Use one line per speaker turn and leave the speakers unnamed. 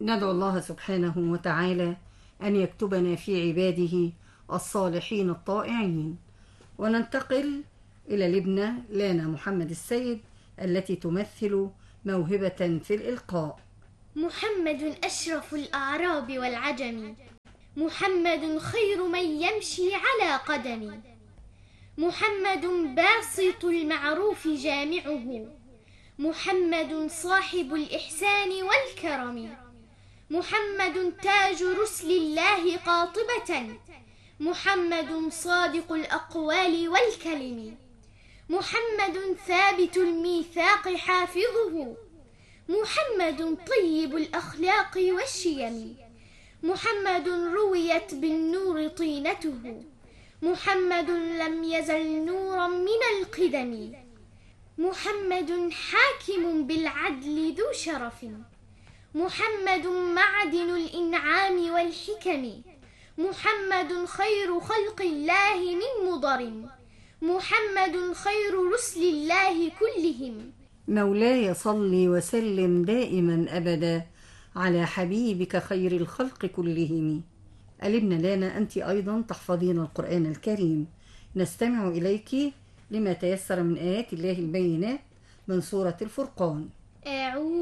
ندعو الله سبحانه وتعالى أن يكتبنا في عباده الصالحين الطائعين. وننتقل إلى لبنى لانا محمد السيد التي تمثل موهبة في الإلقاء.
محمد أشرف الأعراب والعجم، محمد خير من يمشي على قدم، محمد باسط المعروف جامعه، محمد صاحب الإحسان والكرم، محمد تاج رسل الله قاطبة، محمد صادق الأقوال والكلم، محمد ثابت الميثاق حافظه، محمد طيب الأخلاق والشيم، محمد رويت بالنور طينته، محمد لم يزل نورا من القدم، محمد حاكم بالعدل ذو شرف، محمد معدن الإنعام والحكم، محمد خير خلق الله من مضر، محمد خير رسل الله كلهم.
مولاي صل وسلم دائما أبدا على حبيبك خير الخلق كلهم. ألبنى لانا أنت أيضا تحفظين القرآن الكريم، نستمع إليك لما تيسر من آيات الله البينات من سورة الفرقان.
أعوذ